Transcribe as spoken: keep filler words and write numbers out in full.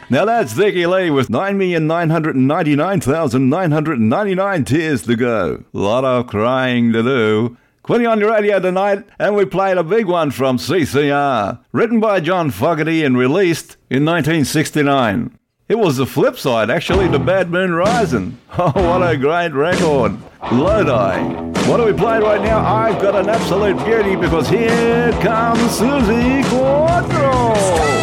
Now that's Vicky Lee with nine million nine hundred ninety-nine thousand nine hundred ninety-nine tears to go. A lot of crying to do. Quinny on your radio tonight, and we played a big one from C C R, written by John Fogerty and released in nineteen sixty-nine. It was the flip side, actually, to Bad Moon Rising. Oh, what a great record. Lodi. What do we play right now? I've got an absolute beauty, because here comes Susie Quattro.